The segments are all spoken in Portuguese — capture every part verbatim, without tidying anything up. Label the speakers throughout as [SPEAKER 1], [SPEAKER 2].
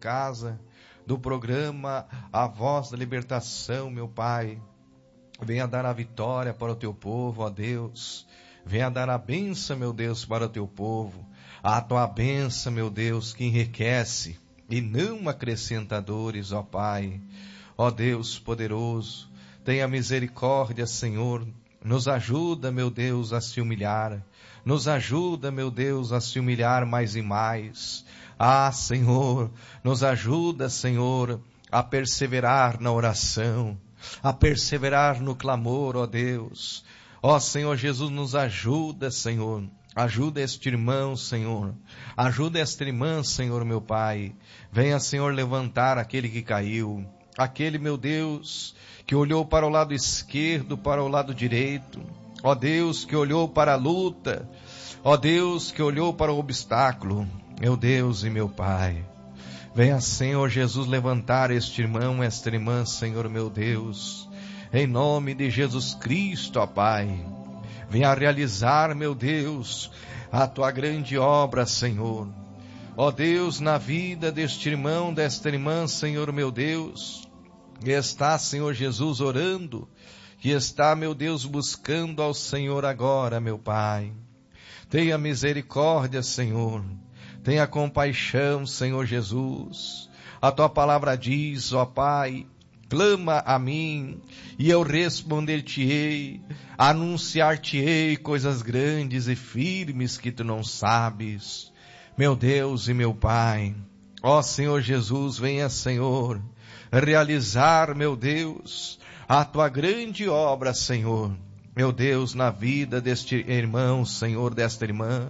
[SPEAKER 1] casa, do programa A Voz da Libertação, meu Pai. Venha dar a vitória para o teu povo, ó Deus. Venha dar a bênção, meu Deus, para o teu povo. A tua bênção, meu Deus, que enriquece e não acrescenta dores, ó Pai. Ó Deus poderoso, tenha misericórdia, Senhor. Nos ajuda, meu Deus, a se humilhar. Nos ajuda, meu Deus, a se humilhar mais e mais. Ah, Senhor, nos ajuda, Senhor, a perseverar na oração, a perseverar no clamor, ó Deus. Ó Senhor Jesus, nos ajuda, Senhor. Ajuda este irmão, Senhor. Ajuda esta irmã, Senhor, meu Pai. Venha, Senhor, levantar aquele que caiu. Aquele, meu Deus, que olhou para o lado esquerdo, para o lado direito. Ó Deus, que olhou para a luta. Ó Deus, que olhou para o obstáculo. Meu Deus e meu Pai. Venha, Senhor Jesus, levantar este irmão, esta irmã, Senhor, meu Deus. Em nome de Jesus Cristo, ó Pai. Venha realizar, meu Deus, a tua grande obra, Senhor. Ó Deus, na vida deste irmão, desta irmã, Senhor, meu Deus, que está, Senhor Jesus, orando, que está, meu Deus, buscando ao Senhor agora, meu Pai. Tenha misericórdia, Senhor. Tenha compaixão, Senhor Jesus. A tua palavra diz, ó Pai, clama a mim e eu responder-te-ei, anunciar-te-ei coisas grandes e firmes que tu não sabes. Meu Deus e meu Pai, ó Senhor Jesus, venha, Senhor, realizar, meu Deus, a tua grande obra, Senhor. Meu Deus, na vida deste irmão, Senhor, desta irmã,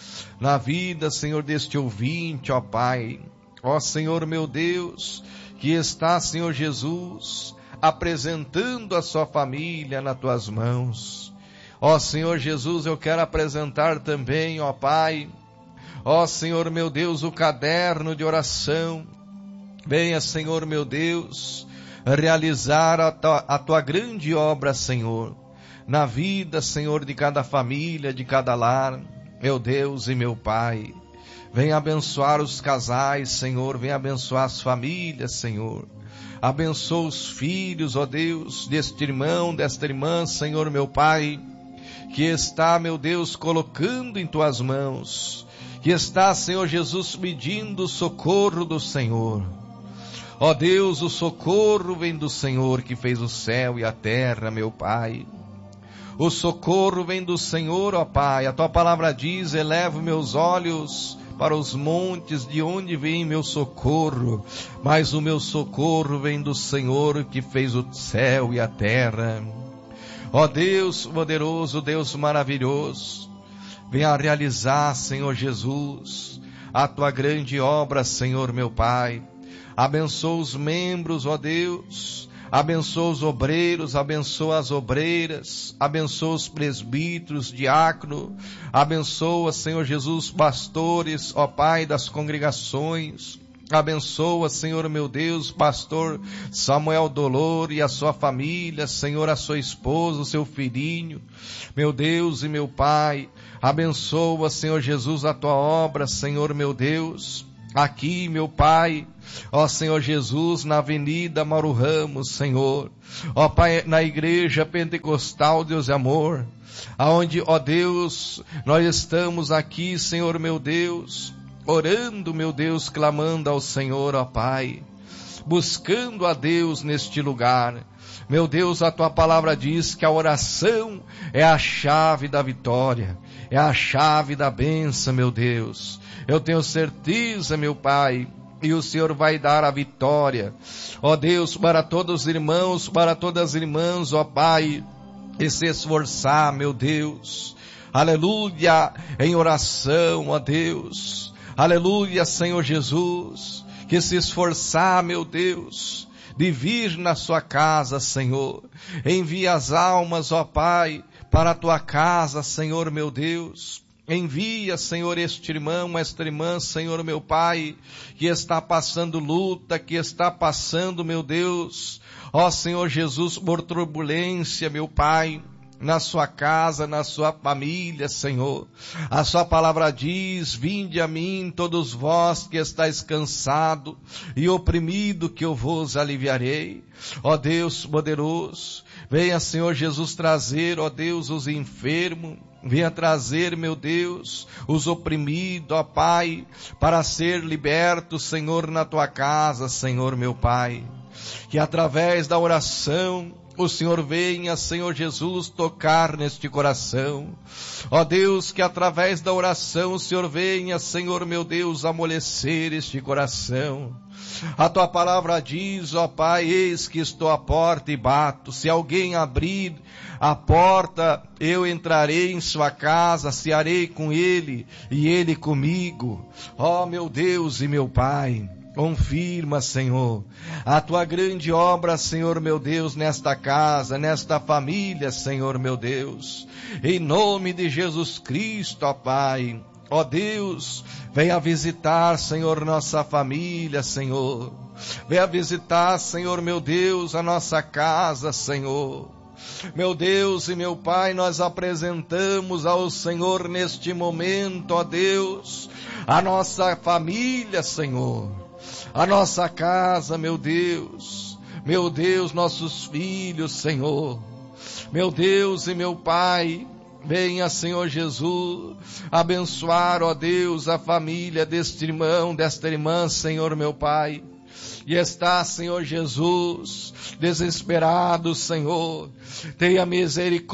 [SPEAKER 1] na vida, Senhor, deste ouvinte, ó Pai, ó Senhor, meu Deus, que está, Senhor Jesus, apresentando a sua família nas tuas mãos. Ó Senhor Jesus, eu quero apresentar também, ó Pai, ó Senhor, meu Deus, o caderno de oração. Venha, Senhor, meu Deus, realizar a tua, a tua grande obra, Senhor, na vida, Senhor, de cada família, de cada lar. Meu Deus e meu Pai, venha abençoar os casais, Senhor, venha abençoar as famílias, Senhor. Abençoa os filhos, ó Deus, deste irmão, desta irmã, Senhor, meu Pai, que está, meu Deus, colocando em tuas mãos, que está, Senhor Jesus, pedindo o socorro do Senhor. Ó Deus, o socorro vem do Senhor que fez o céu e a terra, meu Pai. O socorro vem do Senhor, ó Pai. A tua palavra diz, elevo meus olhos para os montes, de onde vem meu socorro? Mas o meu socorro vem do Senhor que fez o céu e a terra. Ó Deus poderoso, Deus maravilhoso, venha realizar, Senhor Jesus, a tua grande obra, Senhor, meu Pai. Abençoa os membros, ó Deus. Abençoa os obreiros, abençoa as obreiras, abençoa os presbíteros, diácono, abençoa, Senhor Jesus, pastores, ó Pai das congregações, abençoa, Senhor meu Deus, pastor Samuel Dolor e a sua família, Senhor, a sua esposa, o seu filhinho, meu Deus e meu Pai, abençoa, Senhor Jesus, a tua obra, Senhor meu Deus, aqui, meu Pai, ó Senhor Jesus, na Avenida Mauro Ramos, Senhor, ó Pai, na Igreja Pentecostal, Deus e Amor, aonde, ó Deus, nós estamos aqui, Senhor meu Deus, orando, meu Deus, clamando ao Senhor, ó Pai, buscando a Deus neste lugar. Meu Deus, a tua palavra diz que a oração é a chave da vitória, é a chave da bênção, meu Deus. Eu tenho certeza, meu Pai, e o Senhor vai dar a vitória, ó Deus, para todos os irmãos, para todas as irmãs, ó Pai, e se esforçar, meu Deus, aleluia, em oração, ó Deus, aleluia, Senhor Jesus, que se esforçar, meu Deus, de vir na sua casa, Senhor, envia as almas, ó Pai, para a tua casa, Senhor, meu Deus. Envia, Senhor, este irmão, esta irmã, Senhor, meu Pai, que está passando luta, que está passando, meu Deus, ó Senhor Jesus, por turbulência, meu Pai. na sua casa, na sua família, Senhor. A sua palavra diz: vinde a mim todos vós que estáis cansados e oprimido, que eu vos aliviarei. Ó Deus poderoso, venha, Senhor Jesus, trazer, ó Deus, os enfermos. Venha trazer, meu Deus, os oprimidos, ó Pai, para ser libertos, Senhor, na tua casa, Senhor, meu Pai. Que através da oração o Senhor venha, Senhor Jesus, tocar neste coração. Ó Deus, que através da oração o Senhor venha, Senhor meu Deus, amolecer este coração. A tua palavra diz, ó Pai, eis que estou à porta e bato. Se alguém abrir a porta, eu entrarei em sua casa, cearei com ele e ele comigo. Ó meu Deus e meu Pai, confirma, Senhor, a tua grande obra, Senhor meu Deus, nesta casa, nesta família, Senhor meu Deus. Em nome de Jesus Cristo, ó Pai. Ó Deus, venha visitar, Senhor, nossa família, Senhor. Venha visitar, Senhor meu Deus, a nossa casa, Senhor. Meu Deus e meu Pai, nós apresentamos ao Senhor neste momento, ó Deus, a nossa família, Senhor. A nossa casa, meu Deus, meu Deus, nossos filhos, Senhor, meu Deus e meu Pai, venha, Senhor Jesus, abençoar, ó Deus, a família deste irmão, desta irmã, Senhor, meu Pai, e está, Senhor Jesus, desesperado, Senhor, tenha misericórdia.